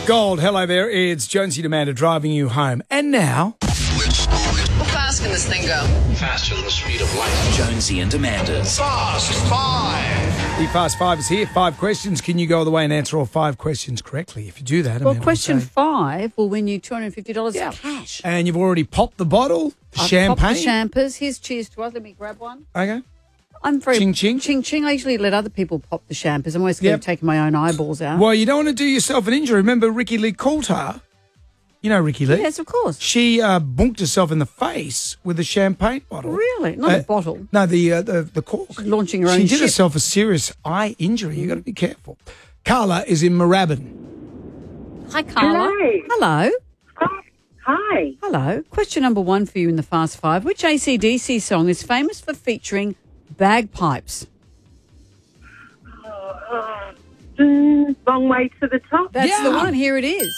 Gold, hello there. It's Jonesy and Amanda driving you home. And now... How fast can this thing go? Faster than the speed of light. Jonesy and Amanda's Fast Five. the Fast Five is here. 5 questions. Can you go all the way and answer all 5 questions correctly? If you do that, Well, Amanda will question say- 5 will win you $250 Yeah. cash. And you've already popped the bottle, the I've champagne. popped the champers. Here's cheers to us. Let me grab one. Okay. I'm very... Ching, ching. Ching, ching. I usually let other people pop the champers. I'm always scared Yep. of taking my own eyeballs out. Well, you don't want to do yourself an injury. Remember Ricky Lee Coulter? You know Ricky Lee? Yes, of course. She bunked herself in the face with a champagne bottle. Really? Not a bottle. No, the cork. Launching her own She did ship. herself a serious eye injury. You've got to be careful. Carla is in Moorabbin. Hi, Carla. Hello. Hello. Hi. Hello. Question number 1 for you in the Fast Five. Which AC/DC song is famous for featuring bagpipes? Long way to the top. That's the Yeah. one. Here it is.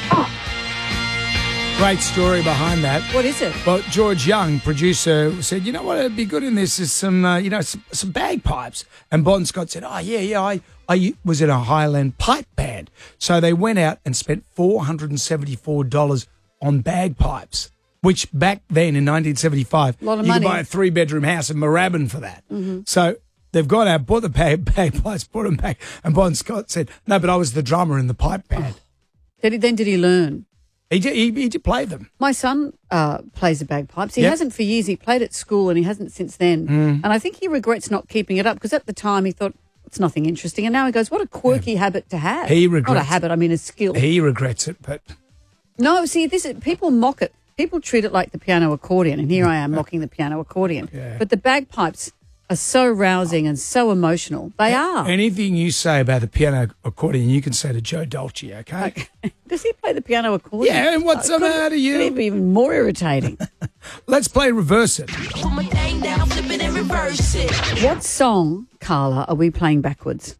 Great story behind that. What is it? Well, George Young, producer, said, you know what would be good in this is some, some bagpipes. And Bon Scott said, I was in a Highland pipe band. So they went out and spent $474 on bagpipes, which back then in 1975, Lot of you money. could buy a 3-bedroom house in Moorabbin for that. Mm-hmm. So they've gone out, bought the bagpipes, brought them back. And Bon Scott said, no, but I was the drummer in the pipe band. Did he learn? He did play them. My son plays the bagpipes. He Yep. hasn't for years. He played at school and he hasn't since then. And I think he regrets not keeping it up because at the time he thought it's nothing interesting. And now he goes, what a quirky habit to have. He Not a regrets habit, I mean a skill. He regrets it, but... No, see, people mock it. People treat it like the piano accordion. And here I am mocking the piano accordion. Yeah. But the bagpipes are so rousing and so emotional. They are. Anything you say about the piano accordion, you can say to Joe Dolce, okay? Does he play the piano accordion? Yeah, and what's the matter, Could he you? be even more irritating? Let's play Reverse It. Put my thing down, flip it and reverse it. What song, Carla, are we playing backwards?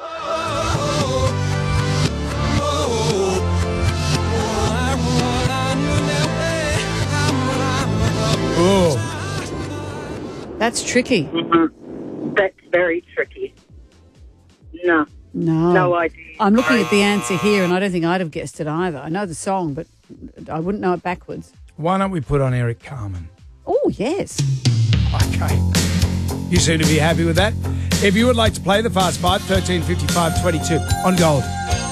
Oh, That's tricky. That's very tricky. No. No idea. I'm looking at the answer here, and I don't think I'd have guessed it either. I know the song, but I wouldn't know it backwards. why don't we put on Eric Carmen? Oh, yes. Okay. You seem to be happy with that. If you would like to play the Fast Five, 13 55 22 on Gold.